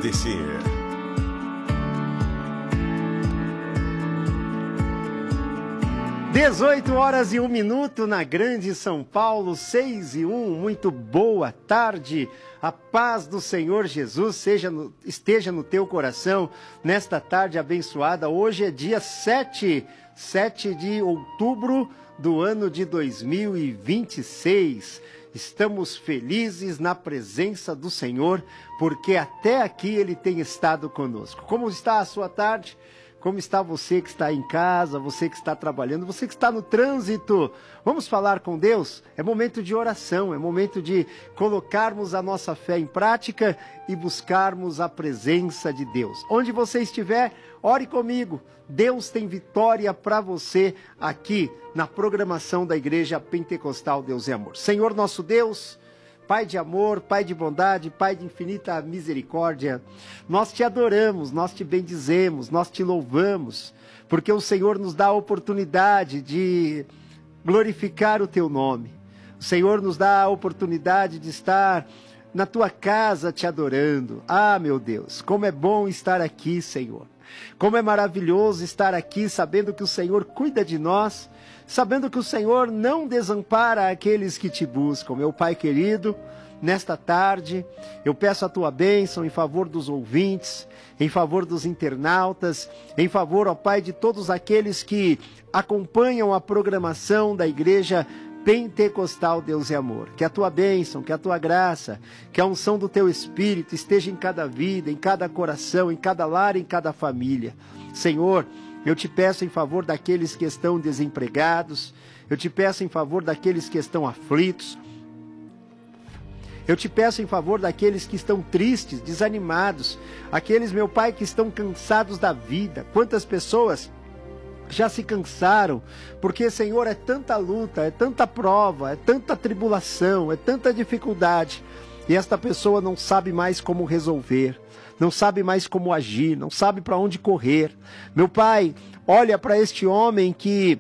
acontecer. 18h01 na Grande São Paulo, 6h01, muito boa tarde. A paz do Senhor Jesus esteja no teu coração nesta tarde abençoada. Hoje é dia 7 de outubro do ano de 2026. Estamos felizes na presença do Senhor, porque até aqui Ele tem estado conosco. Como está a sua tarde? Como está você que está em casa, você que está trabalhando, você que está no trânsito? Vamos falar com Deus? É momento de oração, é momento de colocarmos a nossa fé em prática e buscarmos a presença de Deus. Onde você estiver, ore comigo. Deus tem vitória para você aqui na programação da Igreja Pentecostal Deus é Amor. Senhor nosso Deus, Pai de amor, Pai de bondade, Pai de infinita misericórdia, nós te adoramos, nós te bendizemos, nós te louvamos, porque o Senhor nos dá a oportunidade de glorificar o teu nome. O Senhor nos dá a oportunidade de estar na tua casa te adorando. Ah, meu Deus, como é bom estar aqui, Senhor. Como é maravilhoso estar aqui sabendo que o Senhor cuida de nós, sabendo que o Senhor não desampara aqueles que te buscam. Meu Pai querido, nesta tarde, eu peço a tua bênção em favor dos ouvintes, em favor dos internautas, em favor, ó Pai, de todos aqueles que acompanham a programação da Igreja Pentecostal Deus é Amor. Que a tua bênção, que a tua graça, que a unção do teu Espírito esteja em cada vida, em cada coração, em cada lar, em cada família. Senhor, eu te peço em favor daqueles que estão desempregados, eu te peço em favor daqueles que estão aflitos, eu te peço em favor daqueles que estão tristes, desanimados, aqueles, meu Pai, que estão cansados da vida. Quantas pessoas já se cansaram, porque, Senhor, é tanta luta, é tanta prova, é tanta tribulação, é tanta dificuldade, e esta pessoa não sabe mais como resolver, não sabe mais como agir, não sabe para onde correr. Meu Pai, olha para este homem que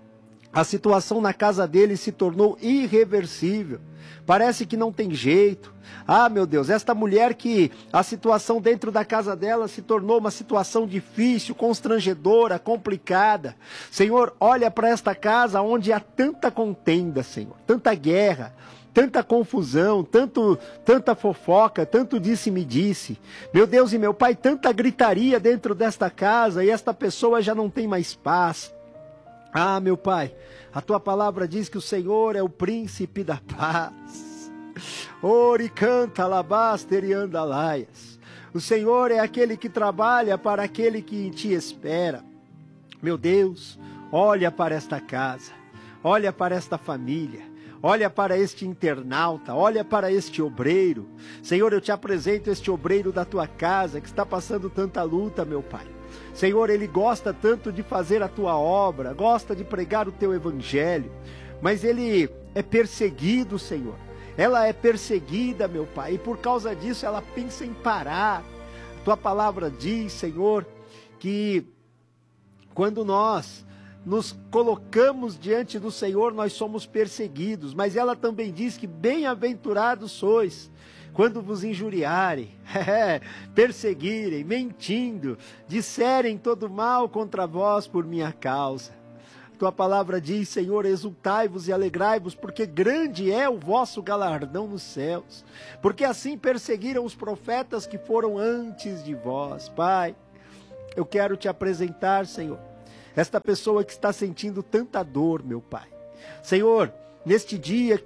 a situação na casa dele se tornou irreversível. Parece que não tem jeito. Ah, meu Deus, esta mulher que a situação dentro da casa dela se tornou uma situação difícil, constrangedora, complicada. Senhor, olha para esta casa onde há tanta contenda, Senhor, tanta guerra, tanta confusão, tanta fofoca, tanto disse-me-disse. Meu Deus e meu Pai, tanta gritaria dentro desta casa e esta pessoa já não tem mais paz. Ah, meu Pai, a tua palavra diz que o Senhor é o príncipe da paz. Ori canta alabaster e andalaias. O Senhor é aquele que trabalha para aquele que em ti espera. Meu Deus, olha para esta casa, olha para esta família, olha para este internauta, olha para este obreiro. Senhor, eu te apresento este obreiro da tua casa que está passando tanta luta, meu Pai. Senhor, ele gosta tanto de fazer a tua obra, gosta de pregar o teu evangelho, mas ele é perseguido, Senhor. Ela é perseguida, meu Pai, e por causa disso ela pensa em parar. A tua palavra diz, Senhor, que quando nós nos colocamos diante do Senhor, nós somos perseguidos, mas ela também diz que bem-aventurados sois quando vos injuriarem, perseguirem, mentindo, disserem todo mal contra vós por minha causa. Tua palavra diz, Senhor, exultai-vos e alegrai-vos, porque grande é o vosso galardão nos céus, porque assim perseguiram os profetas que foram antes de vós. Pai, eu quero te apresentar, Senhor, esta pessoa que está sentindo tanta dor, meu Pai. Senhor, neste dia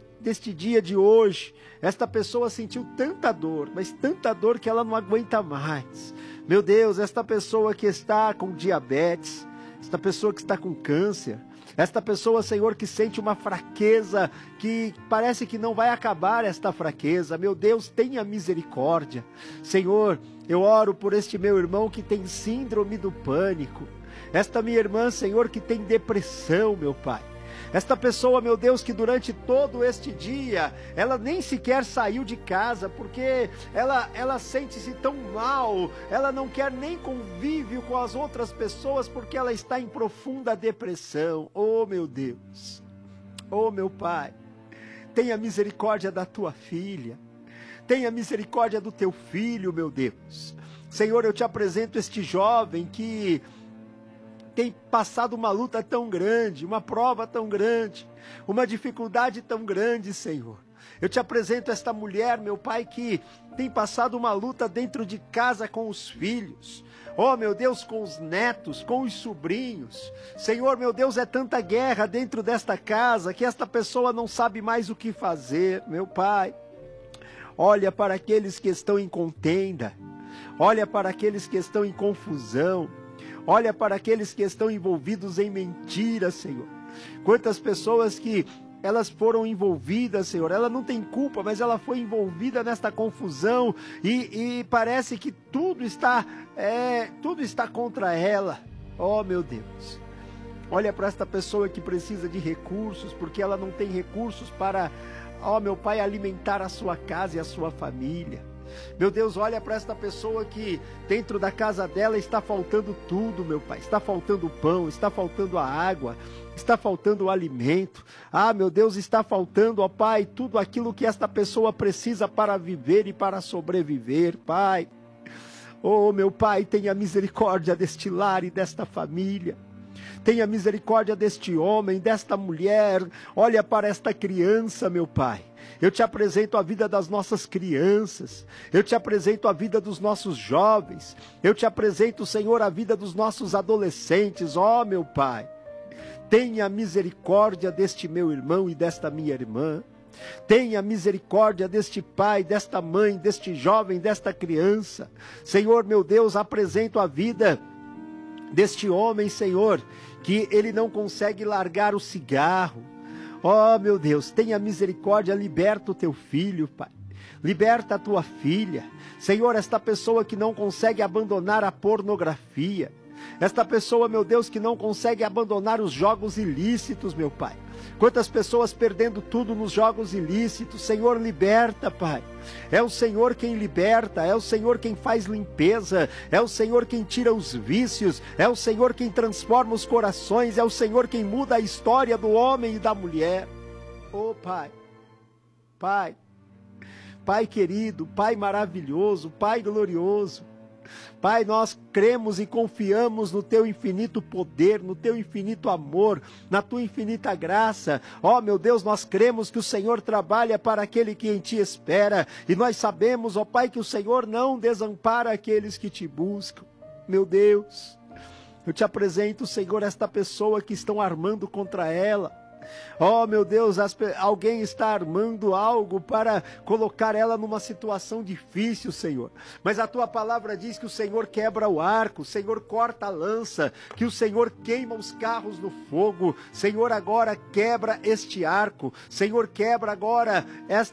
de hoje, esta pessoa sentiu tanta dor, mas tanta dor que ela não aguenta mais. Meu Deus, esta pessoa que está com diabetes, esta pessoa que está com câncer, esta pessoa, Senhor, que sente uma fraqueza, que parece que não vai acabar esta fraqueza. Meu Deus, tenha misericórdia. Senhor, eu oro por este meu irmão que tem síndrome do pânico, esta minha irmã, Senhor, que tem depressão, meu Pai. Esta pessoa, meu Deus, que durante todo este dia, ela nem sequer saiu de casa, porque ela sente-se tão mal, ela não quer nem convívio com as outras pessoas, porque ela está em profunda depressão. Oh, meu Deus, oh, meu Pai, tenha misericórdia da tua filha, tenha misericórdia do teu filho, meu Deus. Senhor, eu te apresento este jovem que tem passado uma luta tão grande, uma prova tão grande, uma dificuldade tão grande, Senhor. Eu te apresento esta mulher, meu Pai, que tem passado uma luta dentro de casa com os filhos. Oh, meu Deus, com os netos, com os sobrinhos. Senhor, meu Deus, é tanta guerra dentro desta casa que esta pessoa não sabe mais o que fazer, meu Pai. Olha para aqueles que estão em contenda. Olha para aqueles que estão em confusão. Olha para aqueles que estão envolvidos em mentiras, Senhor. Quantas pessoas que elas foram envolvidas, Senhor. Ela não tem culpa, mas ela foi envolvida nesta confusão e parece que tudo está contra ela. Oh, meu Deus. Olha para esta pessoa que precisa de recursos, porque ela não tem recursos para, oh, meu Pai, alimentar a sua casa e a sua família. Meu Deus, olha para esta pessoa que dentro da casa dela está faltando tudo, meu Pai. Está faltando o pão, está faltando a água, está faltando o alimento. Ah, meu Deus, está faltando, ó Pai, tudo aquilo que esta pessoa precisa para viver e para sobreviver, Pai. Oh, meu Pai, tenha misericórdia deste lar e desta família. Tenha misericórdia deste homem, desta mulher. Olha para esta criança, meu Pai. Eu te apresento a vida das nossas crianças. Eu te apresento a vida dos nossos jovens. Eu te apresento, Senhor, a vida dos nossos adolescentes. Ó, meu Pai, tenha misericórdia deste meu irmão e desta minha irmã. Tenha misericórdia deste pai, desta mãe, deste jovem, desta criança. Senhor, meu Deus, apresento a vida deste homem, Senhor, que ele não consegue largar o cigarro. Oh, meu Deus, tenha misericórdia, liberta o teu filho, Pai. Liberta a tua filha. Senhor, esta pessoa que não consegue abandonar a pornografia. Esta pessoa, meu Deus, que não consegue abandonar os jogos ilícitos, meu Pai. Quantas pessoas perdendo tudo nos jogos ilícitos. Senhor, liberta, Pai. É o Senhor quem liberta, é o Senhor quem faz limpeza, é o Senhor quem tira os vícios, é o Senhor quem transforma os corações, é o Senhor quem muda a história do homem e da mulher. Oh, Pai, Pai, Pai querido, Pai maravilhoso, Pai glorioso, Pai, nós cremos e confiamos no Teu infinito poder, no Teu infinito amor, na Tua infinita graça. Ó, meu Deus, nós cremos que o Senhor trabalha para aquele que em Ti espera. E nós sabemos, ó Pai, que o Senhor não desampara aqueles que Te buscam. Meu Deus, eu Te apresento, Senhor, esta pessoa que estão armando contra ela. Oh, meu Deus, alguém está armando algo para colocar ela numa situação difícil, Senhor. Mas a Tua palavra diz que o Senhor quebra o arco, o Senhor corta a lança, que o Senhor queima os carros no fogo. Senhor, agora quebra este arco. Senhor, quebra agora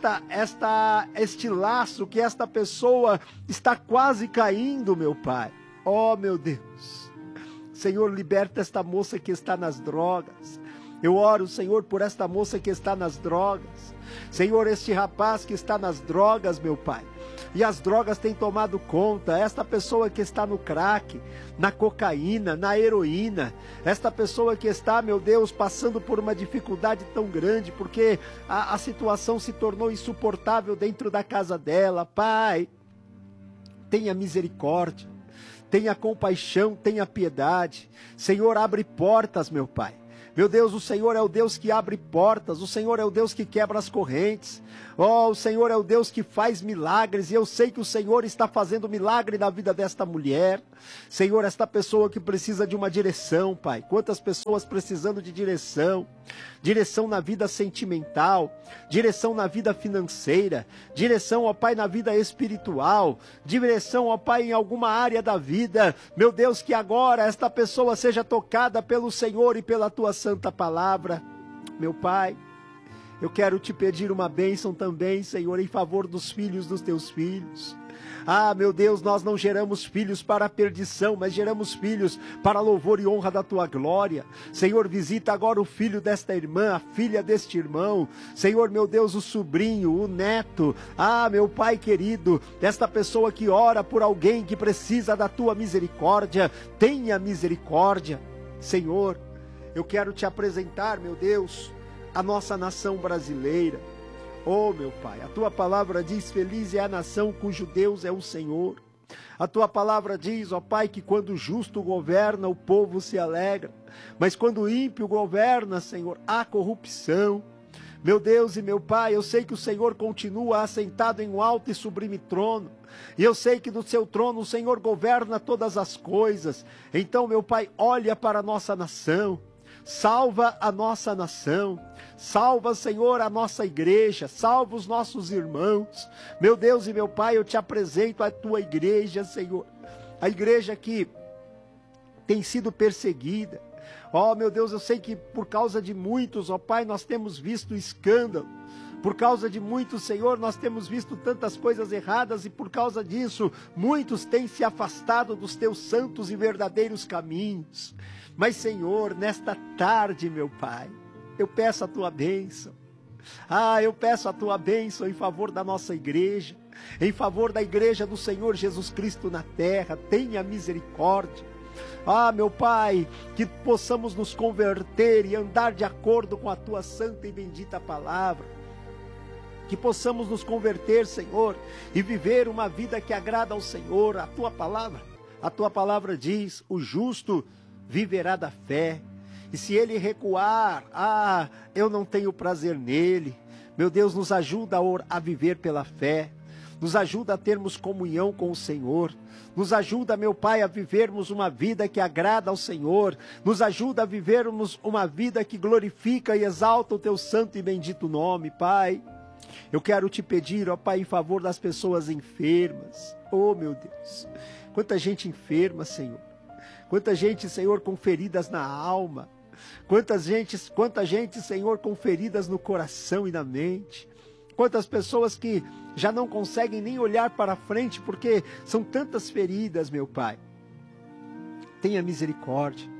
este laço que esta pessoa está quase caindo, meu Pai. Oh, meu Deus. Senhor, liberta esta moça que está nas drogas. Eu oro, Senhor, por esta moça que está nas drogas. Senhor, este rapaz que está nas drogas, meu Pai. E as drogas têm tomado conta. Esta pessoa que está no crack, na cocaína, na heroína. Esta pessoa que está, meu Deus, passando por uma dificuldade tão grande, porque a situação se tornou insuportável dentro da casa dela. Pai, tenha misericórdia. Tenha compaixão, tenha piedade. Senhor, abre portas, meu Pai. Meu Deus, o Senhor é o Deus que abre portas, o Senhor é o Deus que quebra as correntes, oh, o Senhor é o Deus que faz milagres, e eu sei que o Senhor está fazendo milagre na vida desta mulher. Senhor, esta pessoa que precisa de uma direção, Pai, quantas pessoas precisando de direção na vida sentimental, direção na vida financeira, direção, ó Pai, na vida espiritual, direção, ó Pai, em alguma área da vida. Meu Deus, que agora esta pessoa seja tocada pelo Senhor e pela Tua santa palavra. Meu Pai, eu quero Te pedir uma bênção também, Senhor, em favor dos filhos dos Teus filhos. Ah, meu Deus, nós não geramos filhos para a perdição, mas geramos filhos para louvor e honra da Tua glória. Senhor, visita agora o filho desta irmã, a filha deste irmão. Senhor, meu Deus, o sobrinho, o neto. Ah, meu Pai querido, esta pessoa que ora por alguém que precisa da Tua misericórdia, tenha misericórdia. Senhor, eu quero Te apresentar, meu Deus, a nossa nação brasileira. Oh, meu Pai, a Tua palavra diz: feliz é a nação cujo Deus é o Senhor. A tua palavra diz, ó Pai, que quando o justo governa, o povo se alegra. Mas quando o ímpio governa, Senhor, há corrupção. Meu Deus e meu Pai, eu sei que o Senhor continua assentado em um alto e sublime trono. E eu sei que do seu trono o Senhor governa todas as coisas. Então, meu Pai, olha para a nossa nação. Salva a nossa nação, salva, Senhor, a nossa igreja, salva os nossos irmãos. Meu Deus e meu Pai, eu te apresento a tua igreja, Senhor, a igreja que tem sido perseguida. Ó, meu Deus, eu sei que por causa de muitos, ó Pai, nós temos visto escândalo. Por causa de muitos, Senhor, nós temos visto tantas coisas erradas e por causa disso, muitos têm se afastado dos teus santos e verdadeiros caminhos. Mas, Senhor, nesta tarde, meu Pai, eu peço a tua bênção. Eu peço a tua bênção em favor da nossa igreja, em favor da igreja do Senhor Jesus Cristo na terra. Tenha misericórdia. Meu Pai, que possamos nos converter e andar de acordo com a tua santa e bendita palavra. Que possamos nos converter, Senhor, e viver uma vida que agrada ao Senhor. A tua palavra diz, o justo viverá da fé, e se ele recuar, eu não tenho prazer nele. Meu Deus, nos ajuda a viver pela fé, nos ajuda a termos comunhão com o Senhor, nos ajuda, meu Pai, a vivermos uma vida que agrada ao Senhor, nos ajuda a vivermos uma vida que glorifica e exalta o teu santo e bendito nome, Pai. Eu quero te pedir, ó Pai, em favor das pessoas enfermas. Oh, meu Deus, quanta gente enferma, Senhor. Quanta gente, Senhor, com feridas na alma. Quanta gente, Senhor, com feridas no coração e na mente. Quantas pessoas que já não conseguem nem olhar para frente porque são tantas feridas, meu Pai. Tenha misericórdia.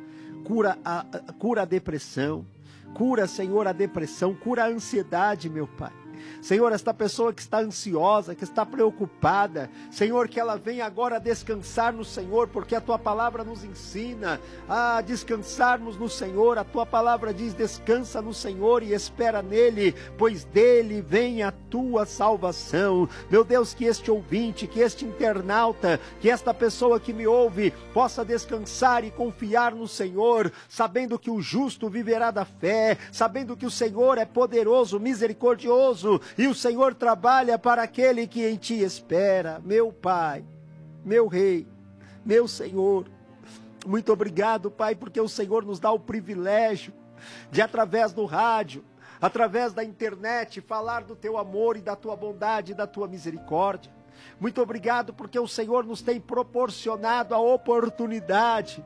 Cura a depressão. Cura, Senhor, a depressão. Cura a ansiedade, meu Pai. Senhor, esta pessoa que está ansiosa, que está preocupada, Senhor, que ela venha agora descansar no Senhor, porque a tua palavra nos ensina a descansarmos no Senhor. A tua palavra diz, descansa no Senhor e espera nele, pois dele vem a tua salvação. Meu Deus, que este ouvinte, que este internauta, que esta pessoa que me ouve, possa descansar e confiar no Senhor, sabendo que o justo viverá da fé, sabendo que o Senhor é poderoso, misericordioso, e o Senhor trabalha para aquele que em ti espera. Meu Pai, meu Rei, meu Senhor, muito obrigado, Pai, porque o Senhor nos dá o privilégio de, através do rádio, através da internet, falar do teu amor e da tua bondade e da tua misericórdia. Muito obrigado porque o Senhor nos tem proporcionado a oportunidade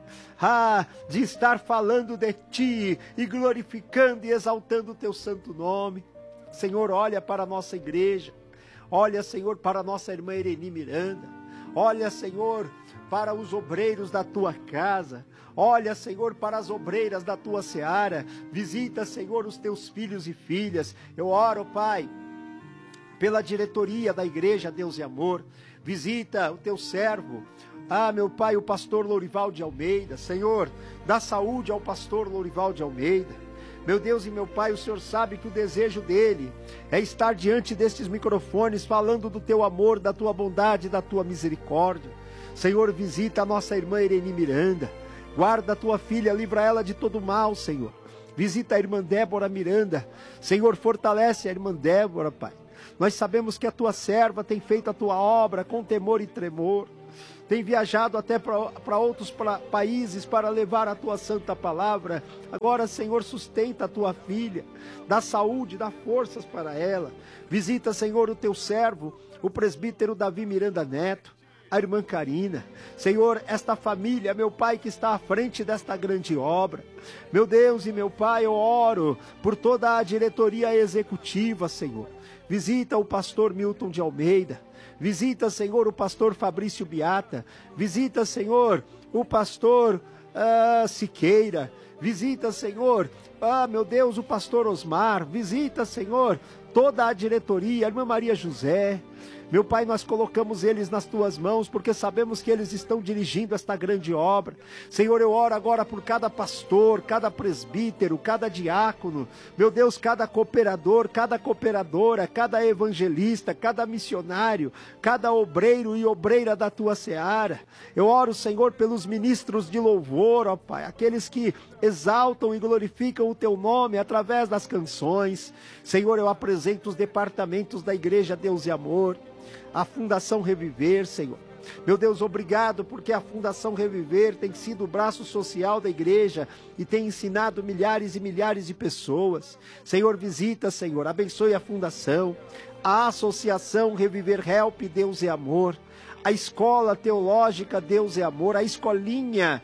de estar falando de ti e glorificando e exaltando o teu santo nome. Senhor, olha para a nossa igreja, olha, Senhor, para a nossa irmã Ereni Miranda, olha, Senhor, para os obreiros da tua casa, olha, Senhor, para as obreiras da tua seara, visita, Senhor, os teus filhos e filhas. Eu oro, Pai, pela diretoria da igreja Deus e Amor, visita o teu servo, meu Pai, o pastor Lourival de Almeida. Senhor, dá saúde ao pastor Lourival de Almeida. Meu Deus e meu Pai, o Senhor sabe que o desejo dele é estar diante destes microfones, falando do teu amor, da tua bondade, da tua misericórdia. Senhor, visita a nossa irmã Ereni Miranda, guarda a tua filha, livra ela de todo mal, Senhor. Visita a irmã Débora Miranda, Senhor, fortalece a irmã Débora, Pai. Nós sabemos que a tua serva tem feito a tua obra com temor e tremor, tem viajado até para outros países para levar a tua santa palavra. Agora, Senhor, sustenta a tua filha, dá saúde, dá forças para ela. Visita, Senhor, o teu servo, o presbítero Davi Miranda Neto, a irmã Karina. Senhor, esta família, meu Pai, que está à frente desta grande obra. Meu Deus e meu Pai, eu oro por toda a diretoria executiva, Senhor. Visita o pastor Milton de Almeida. Visita, Senhor, o pastor Fabrício Biata. Visita, Senhor, o pastor Siqueira. Visita, Senhor, meu Deus, o pastor Osmar. Visita, Senhor, toda a diretoria, a irmã Maria José. Meu Pai, nós colocamos eles nas tuas mãos, porque sabemos que eles estão dirigindo esta grande obra. Senhor, eu oro agora por cada pastor, cada presbítero, cada diácono, meu Deus, cada cooperador, cada cooperadora, cada evangelista, cada missionário, cada obreiro e obreira da tua seara. Eu oro, Senhor, pelos ministros de louvor, ó Pai, aqueles que exaltam e glorificam o teu nome através das canções. Senhor, eu apresento os departamentos da Igreja Deus e Amor, a Fundação Reviver, Senhor. Meu Deus, obrigado, porque a Fundação Reviver tem sido o braço social da igreja e tem ensinado milhares e milhares de pessoas. Senhor, visita, Senhor, abençoe a Fundação, a Associação Reviver Help, Deus e Amor, a Escola Teológica Deus e Amor, a Escolinha,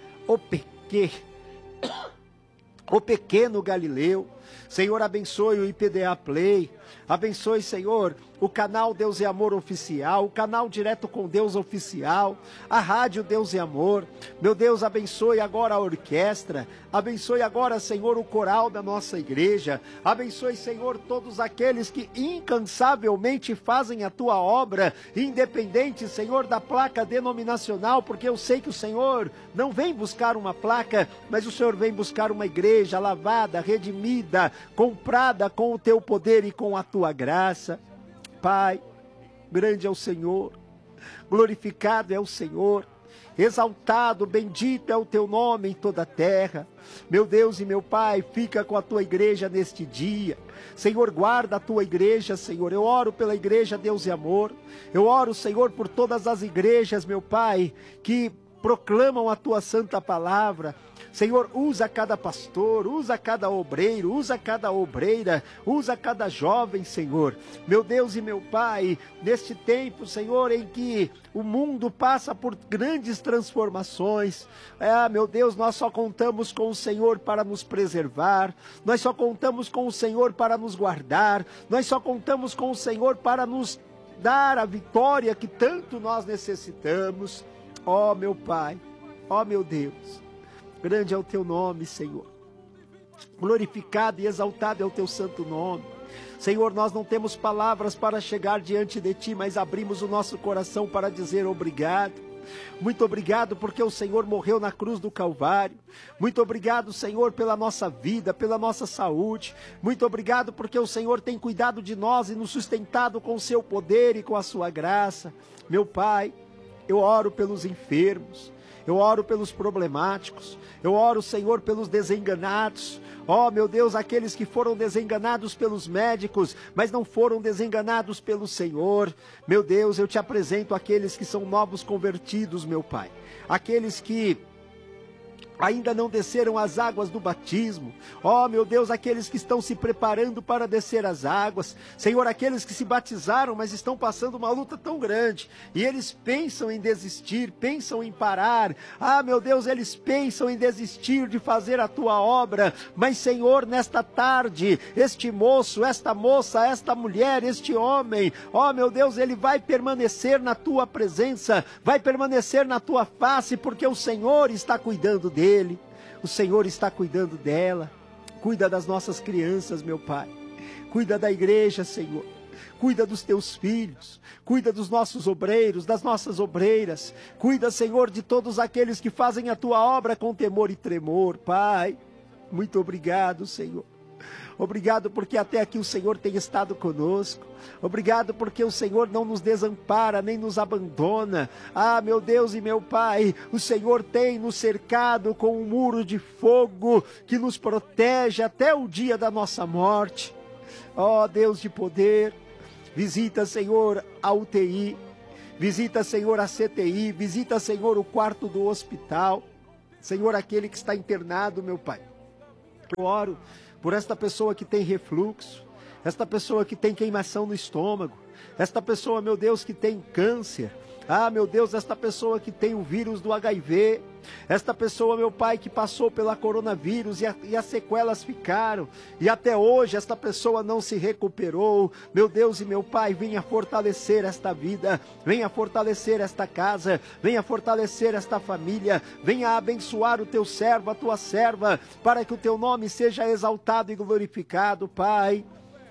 o Pequeno Galileu. Senhor, abençoe o IPDA Play, abençoe, Senhor, o canal Deus e Amor Oficial, o canal Direto com Deus Oficial, a Rádio Deus e Amor. Meu Deus, abençoe agora a orquestra, abençoe agora, Senhor, o coral da nossa igreja, abençoe, Senhor, todos aqueles que incansavelmente fazem a tua obra, independente, Senhor, da placa denominacional, porque eu sei que o Senhor não vem buscar uma placa, mas o Senhor vem buscar uma igreja lavada, redimida, comprada com o teu poder e com a tua graça. Pai, grande é o Senhor, glorificado é o Senhor, exaltado, bendito é o teu nome em toda a terra. Meu Deus e meu Pai, fica com a tua igreja neste dia. Senhor, guarda a tua igreja, Senhor. Eu oro pela igreja Deus e Amor. Eu oro, Senhor, por todas as igrejas, meu Pai, que proclamam a tua santa palavra. Senhor, usa cada pastor, usa cada obreiro, usa cada obreira, usa cada jovem, Senhor. Meu Deus e meu Pai, neste tempo, Senhor, em que o mundo passa por grandes transformações, meu Deus, nós só contamos com o Senhor para nos preservar, nós só contamos com o Senhor para nos guardar, nós só contamos com o Senhor para nos dar a vitória que tanto nós necessitamos. Ó meu Pai, ó meu Deus, grande é o teu nome, Senhor. Glorificado e exaltado é o teu santo nome. Senhor, nós não temos palavras para chegar diante de ti, mas abrimos o nosso coração para dizer obrigado. Muito obrigado porque o Senhor morreu na cruz do Calvário. Muito obrigado, Senhor, pela nossa vida, pela nossa saúde. Muito obrigado porque o Senhor tem cuidado de nós e nos sustentado com o seu poder e com a sua graça. Meu Pai, eu oro pelos enfermos, eu oro pelos problemáticos, eu oro, Senhor, pelos desenganados. Ó, meu Deus, aqueles que foram desenganados pelos médicos, mas não foram desenganados pelo Senhor. Meu Deus, eu te apresento aqueles que são novos convertidos, meu Pai. Aqueles que ainda não desceram as águas do batismo. Ó, meu Deus, aqueles que estão se preparando para descer as águas. Senhor, aqueles que se batizaram, mas estão passando uma luta tão grande, e eles pensam em desistir, pensam em parar. Ah, meu Deus, eles pensam em desistir de fazer a tua obra, mas Senhor, nesta tarde, este moço, esta moça, esta mulher, este homem, ó, meu Deus, ele vai permanecer na tua presença, vai permanecer na tua face, porque o Senhor está cuidando dele. O Senhor está cuidando dela. Cuida das nossas crianças, meu Pai. Cuida da igreja, Senhor. Cuida dos teus filhos. Cuida dos nossos obreiros, das nossas obreiras. Cuida, Senhor, de todos aqueles que fazem a tua obra com temor e tremor. Pai, muito obrigado, Senhor. Obrigado porque até aqui o Senhor tem estado conosco. Obrigado porque o Senhor não nos desampara, nem nos abandona. Ah, meu Deus e meu Pai, o Senhor tem nos cercado com um muro de fogo que nos protege até o dia da nossa morte. Ó Deus de poder, visita, Senhor, a UTI, visita, Senhor, a CTI, visita, Senhor, o quarto do hospital. Senhor, aquele que está internado, meu Pai. Eu oro por esta pessoa que tem refluxo, esta pessoa que tem queimação no estômago, esta pessoa, meu Deus, que tem câncer. Ah, meu Deus, esta pessoa que tem o vírus do HIV, esta pessoa, meu Pai, que passou pela coronavírus e as sequelas ficaram, e até hoje esta pessoa não se recuperou. Meu Deus e meu Pai, venha fortalecer esta vida, venha fortalecer esta casa, venha fortalecer esta família, venha abençoar o teu servo, a tua serva, para que o teu nome seja exaltado e glorificado, Pai.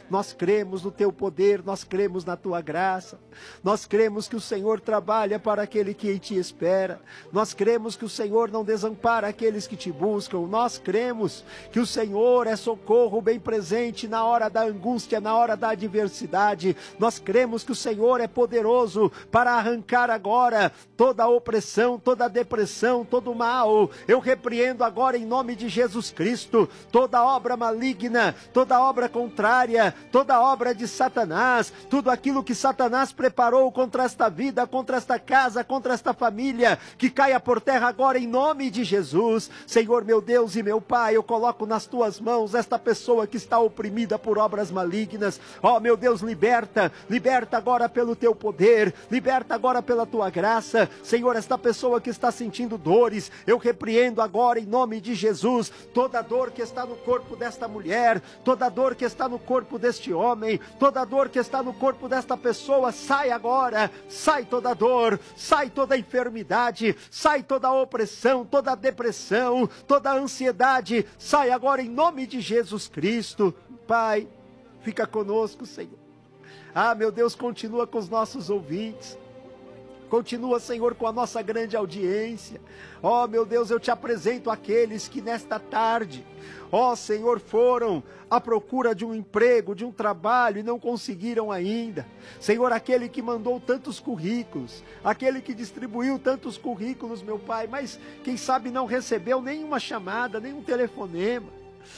Nós cremos no teu poder, nós cremos na tua graça, nós cremos que o Senhor trabalha para aquele que em ti espera, nós cremos que o Senhor não desampara aqueles que te buscam, nós cremos que o Senhor é socorro bem presente na hora da angústia, na hora da adversidade, nós cremos que o Senhor é poderoso para arrancar agora toda a opressão, toda a depressão, todo o mal. Eu repreendo agora em nome de Jesus Cristo toda obra maligna, toda obra contrária, toda obra de Satanás, tudo aquilo que Satanás preparou contra esta vida, contra esta casa, contra esta família, que caia por terra agora em nome de Jesus. Senhor meu Deus e meu Pai, eu coloco nas tuas mãos esta pessoa que está oprimida por obras malignas. Ó meu Deus, liberta agora pelo teu poder, liberta agora pela tua graça. Senhor, esta pessoa que está sentindo dores, eu repreendo agora em nome de Jesus toda dor que está no corpo desta mulher, toda dor que está no corpo deste homem, toda dor que está no corpo desta pessoa, sai agora, sai toda dor, sai toda enfermidade, sai toda opressão, toda depressão, toda ansiedade, sai agora em nome de Jesus Cristo. Pai, fica conosco, Senhor. Ah, meu Deus, continua com os nossos ouvintes. Continua, Senhor, com a nossa grande audiência. Ó, meu Deus, eu te apresento aqueles que nesta tarde, ó, Senhor, foram à procura de um emprego, de um trabalho e não conseguiram ainda. Senhor, aquele que mandou tantos currículos, aquele que distribuiu tantos currículos, meu Pai, mas quem sabe não recebeu nenhuma chamada, nenhum telefonema.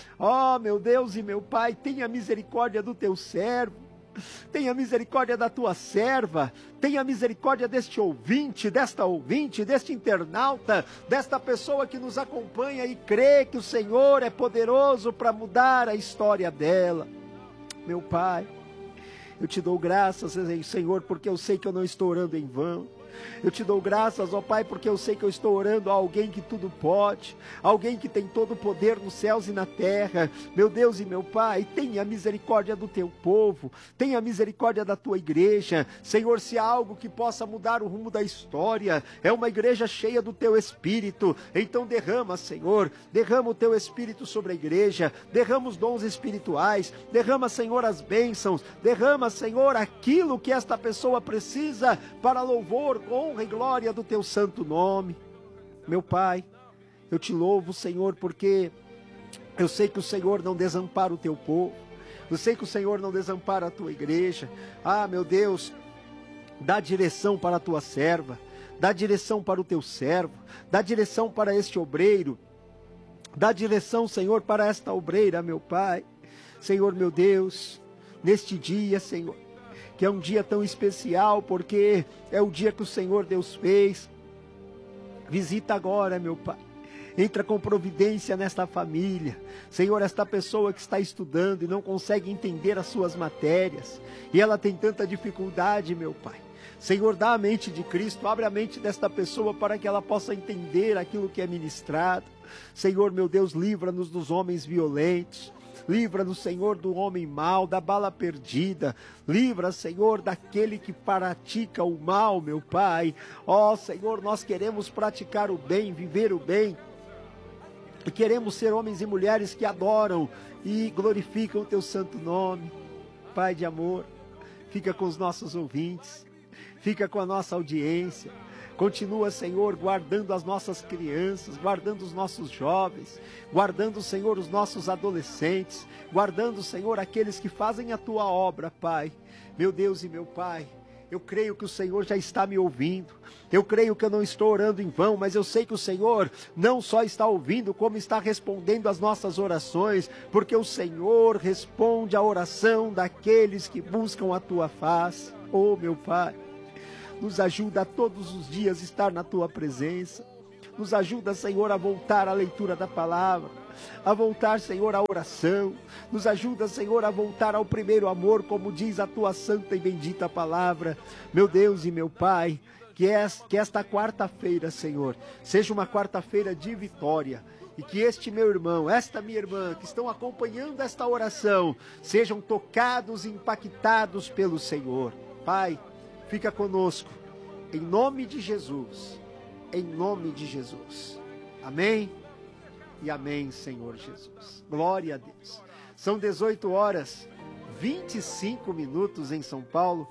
Ó, meu Deus e meu Pai, tenha misericórdia do teu servo. Tenha misericórdia da tua serva, tenha misericórdia deste ouvinte, deste internauta, desta pessoa que nos acompanha e crê que o Senhor é poderoso para mudar a história dela. Meu Pai, eu te dou graças, Senhor, porque eu sei que eu não estou orando em vão. Eu te dou graças, ó Pai, porque eu sei que eu estou orando a alguém que tudo pode, alguém que tem todo o poder nos céus e na terra. Meu Deus e meu Pai, tenha misericórdia do teu povo, tenha misericórdia da tua igreja. Senhor, se há algo que possa mudar o rumo da história, é uma igreja cheia do teu Espírito. Então derrama, Senhor, derrama o teu Espírito sobre a igreja, derrama os dons espirituais, derrama, Senhor, as bênçãos, derrama, Senhor, aquilo que esta pessoa precisa para louvor, honra e glória do teu santo nome. Meu Pai, eu te louvo, Senhor, porque eu sei que o Senhor não desampara o teu povo, eu sei que o Senhor não desampara a tua igreja. Ah, meu Deus, dá direção para a tua serva, dá direção para o teu servo, dá direção para este obreiro, dá direção, Senhor, para esta obreira, meu Pai. Senhor, meu Deus, neste dia, Senhor, que é um dia tão especial, porque é o dia que o Senhor Deus fez. Visita agora, meu Pai. Entra com providência nesta família. Senhor, esta pessoa que está estudando e não consegue entender as suas matérias, e ela tem tanta dificuldade, meu Pai. Senhor, dá a mente de Cristo, abre a mente desta pessoa para que ela possa entender aquilo que é ministrado. Senhor, meu Deus, livra-nos dos homens violentos. Livra-nos, Senhor, do homem mau, da bala perdida. Livra, Senhor, daquele que pratica o mal, meu Pai. Ó, Senhor, nós queremos praticar o bem, viver o bem. E queremos ser homens e mulheres que adoram e glorificam o teu santo nome. Pai de amor, fica com os nossos ouvintes, fica com a nossa audiência. Continua, Senhor, guardando as nossas crianças, guardando os nossos jovens, guardando, Senhor, os nossos adolescentes, guardando, Senhor, aqueles que fazem a tua obra, Pai. Meu Deus e meu Pai, eu creio que o Senhor já está me ouvindo. Eu creio que eu não estou orando em vão, mas eu sei que o Senhor não só está ouvindo, como está respondendo às nossas orações, porque o Senhor responde à oração daqueles que buscam a tua face. Oh, meu Pai, nos ajuda a todos os dias estar na tua presença. Nos ajuda, Senhor, a voltar à leitura da palavra, a voltar, Senhor, à oração. Nos ajuda, Senhor, a voltar ao primeiro amor, como diz a tua santa e bendita palavra. Meu Deus e meu Pai, que esta quarta-feira, Senhor, seja uma quarta-feira de vitória. E que este meu irmão, esta minha irmã, que estão acompanhando esta oração, sejam tocados e impactados pelo Senhor. Pai, fica conosco, em nome de Jesus, em nome de Jesus. Amém e amém, Senhor Jesus. Glória a Deus. São 18 horas, 6h25 em São Paulo,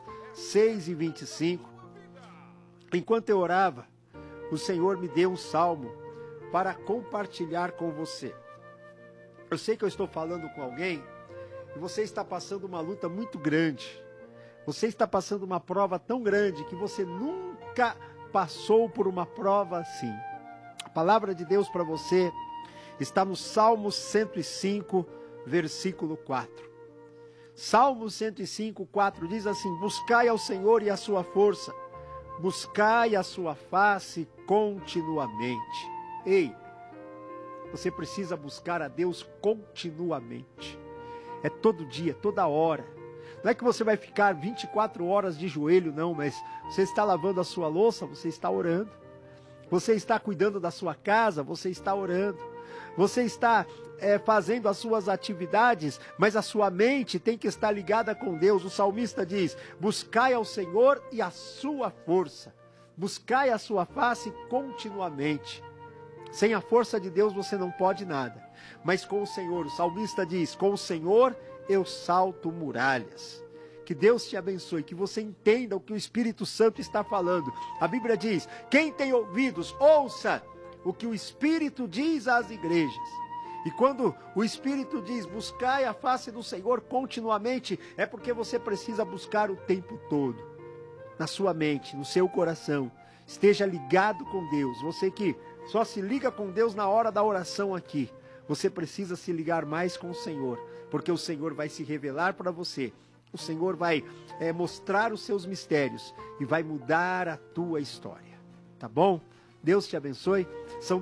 6h25. Enquanto eu orava, o Senhor me deu um salmo para compartilhar com você. Eu sei que eu estou falando com alguém e você está passando uma luta muito grande. Você está passando uma prova tão grande que você nunca passou por uma prova assim. A palavra de Deus para você está no Salmo 105, versículo 4. Salmo 105, 4 diz assim: buscai ao Senhor e a sua força, buscai a sua face continuamente. Ei, você precisa buscar a Deus continuamente. É todo dia, toda hora. Não é que você vai ficar 24 horas de joelho, não, mas você está lavando a sua louça, você está orando. Você está cuidando da sua casa, você está orando. Você está fazendo as suas atividades, mas a sua mente tem que estar ligada com Deus. O salmista diz: buscai ao Senhor e a sua força. Buscai a sua face continuamente. Sem a força de Deus você não pode nada. Mas com o Senhor, o salmista diz: com o Senhor eu salto muralhas. Que Deus te abençoe, que você entenda o que o Espírito Santo está falando. A Bíblia diz: quem tem ouvidos, ouça o que o Espírito diz às igrejas. E quando o Espírito diz: buscai a face do Senhor continuamente, é porque você precisa buscar o tempo todo. Na sua mente, no seu coração, esteja ligado com Deus. Você que só se liga com Deus na hora da oração aqui, você precisa se ligar mais com o Senhor, porque o Senhor vai se revelar para você. O Senhor vai mostrar os seus mistérios e vai mudar a tua história. Tá bom? Deus te abençoe. São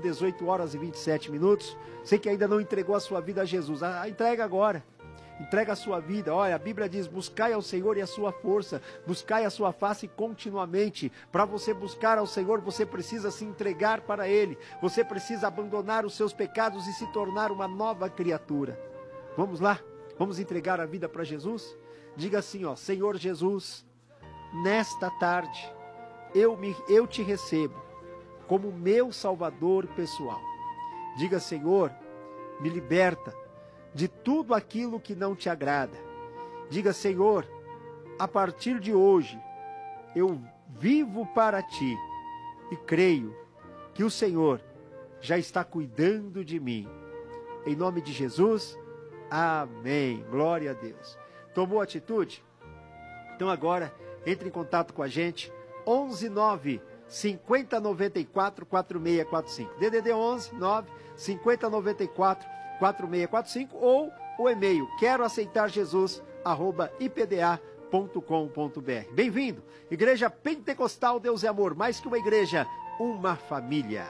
18h27. Você que ainda não entregou a sua vida a Jesus, entrega agora. Entrega a sua vida. Olha, a Bíblia diz: buscai ao Senhor e a sua força, buscai a sua face continuamente. Para você buscar ao Senhor, você precisa se entregar para Ele. Você precisa abandonar os seus pecados e se tornar uma nova criatura. Vamos lá? Vamos entregar a vida para Jesus? Diga assim, ó: Senhor Jesus, nesta tarde eu te recebo como meu Salvador pessoal. Diga: Senhor, me liberta de tudo aquilo que não te agrada. Diga: Senhor, a partir de hoje eu vivo para ti e creio que o Senhor já está cuidando de mim. Em nome de Jesus, amém. Glória a Deus. Tomou atitude? Então agora entre em contato com a gente. 119 5094 4645. DDD 11 9 5094 4645 ou o e-mail queroaceitarjesus@ipda.com.br. Bem-vindo, Igreja Pentecostal Deus é Amor, mais que uma igreja, uma família.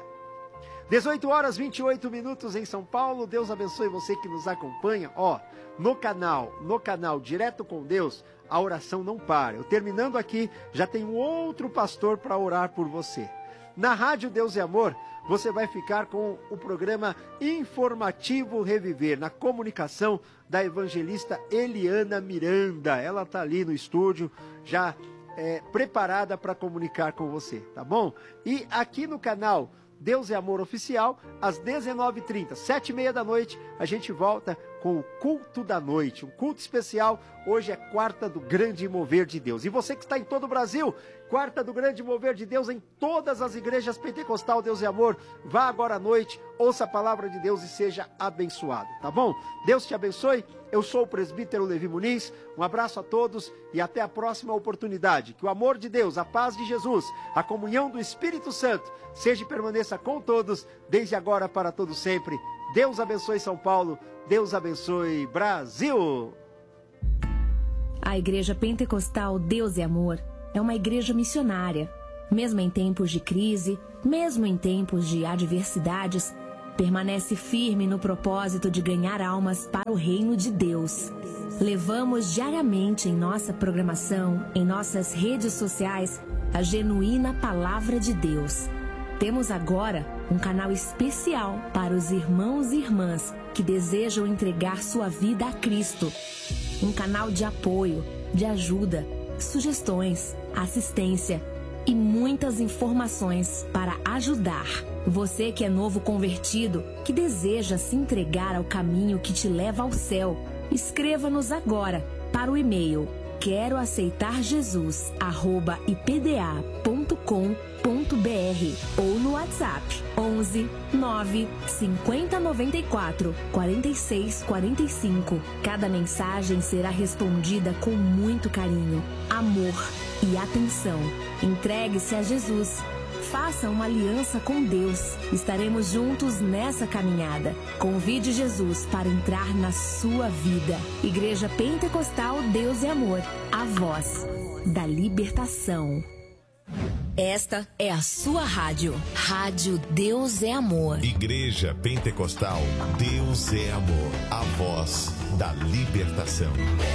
18h28 em São Paulo. Deus abençoe você que nos acompanha. No canal Direto com Deus, a oração não para. Eu terminando aqui, já tem um outro pastor para orar por você. Na Rádio Deus é Amor, você vai ficar com o programa Informativo Reviver, na comunicação da evangelista Eliana Miranda. Ela está ali no estúdio, já preparada para comunicar com você, tá bom? E aqui no canal Deus é Amor Oficial, às 19h30, 19h30, a gente volta com o culto da noite, um culto especial. Hoje é quarta do Grande Mover de Deus. E você que está em todo o Brasil, quarta do Grande Mover de Deus em todas as igrejas pentecostal Deus é Amor. Vá agora à noite, ouça a palavra de Deus e seja abençoado, tá bom? Deus te abençoe. Eu sou o presbítero Levi Muniz. Um abraço a todos e até a próxima oportunidade. Que o amor de Deus, a paz de Jesus, a comunhão do Espírito Santo seja e permaneça com todos, desde agora para todo sempre. Deus abençoe São Paulo. Deus abençoe Brasil. A Igreja Pentecostal Deus é Amor é uma igreja missionária. Mesmo em tempos de crise, mesmo em tempos de adversidades, permanece firme no propósito de ganhar almas para o reino de Deus. Levamos diariamente em nossa programação, em nossas redes sociais, a genuína palavra de Deus. Temos agora um canal especial para os irmãos e irmãs que desejam entregar sua vida a Cristo. Um canal de apoio, de ajuda, sugestões, assistência e muitas informações para ajudar. Você que é novo convertido, que deseja se entregar ao caminho que te leva ao céu, escreva-nos agora para o e-mail queroaceitarjesus@ipda.com.br ou no WhatsApp 11 9 50 94 46 45. Cada mensagem será respondida com muito carinho, amor e atenção. Entregue-se a Jesus. Faça uma aliança com Deus. Estaremos juntos nessa caminhada. Convide Jesus para entrar na sua vida. Igreja Pentecostal Deus é Amor. A voz da libertação. Esta é a sua rádio. Rádio Deus é Amor. Igreja Pentecostal Deus é Amor. A voz da libertação.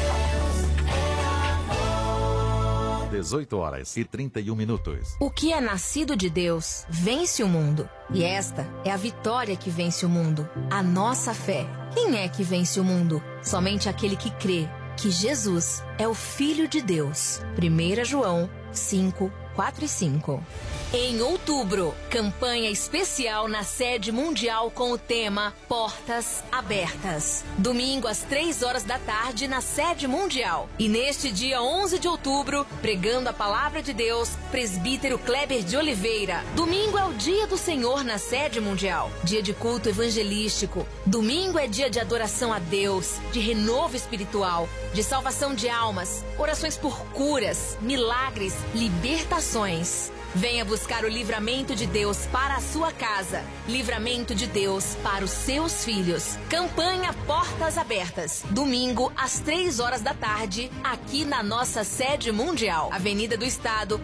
18h31. O que é nascido de Deus vence o mundo. E esta é a vitória que vence o mundo. A nossa fé. Quem é que vence o mundo? Somente aquele que crê que Jesus é o Filho de Deus. 1 João 5, 4 e 5. Em outubro, campanha especial na sede mundial com o tema Portas Abertas. Domingo às 3h da tarde na sede mundial. E neste dia 11 de outubro, pregando a palavra de Deus, presbítero Kleber de Oliveira. Domingo é o dia do Senhor na sede mundial. Dia de culto evangelístico. Domingo é dia de adoração a Deus, de renovo espiritual, de salvação de almas, orações por curas, milagres, libertações. Venha buscar o livramento de Deus para a sua casa. Livramento de Deus para os seus filhos. Campanha Portas Abertas. Domingo, às 3h da tarde, aqui na nossa sede mundial. Avenida do Estado,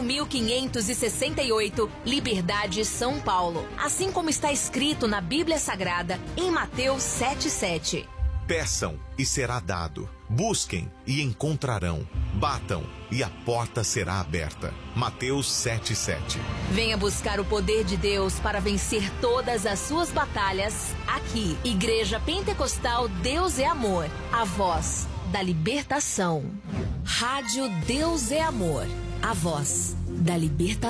4568, Liberdade, São Paulo. Assim como está escrito na Bíblia Sagrada, em Mateus 7:7. Peçam e será dado. Busquem e encontrarão. Batam e a porta será aberta. Mateus 7:7. Venha buscar o poder de Deus para vencer todas as suas batalhas aqui. Igreja Pentecostal Deus é Amor. A voz da libertação. Rádio Deus é Amor. A voz da libertação.